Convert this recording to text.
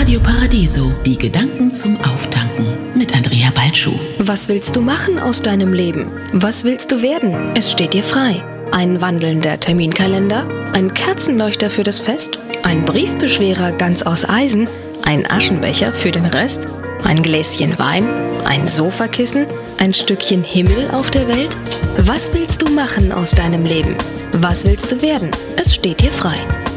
Radio Paradiso, die Gedanken zum Auftanken mit Andrea Balschuh. Was willst du machen aus deinem Leben? Was willst du werden? Es steht dir frei. Ein wandelnder Terminkalender? Ein Kerzenleuchter für das Fest? Ein Briefbeschwerer ganz aus Eisen? Ein Aschenbecher für den Rest? Ein Gläschen Wein? Ein Sofakissen? Ein Stückchen Himmel auf der Welt? Was willst du machen aus deinem Leben? Was willst du werden? Es steht dir frei.